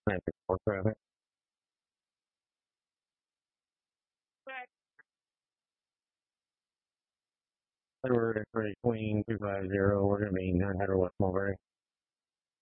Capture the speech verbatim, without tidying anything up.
Atlantic four traffic. February three, Queen two five zero. We're going to be nine hundred West Mulberry.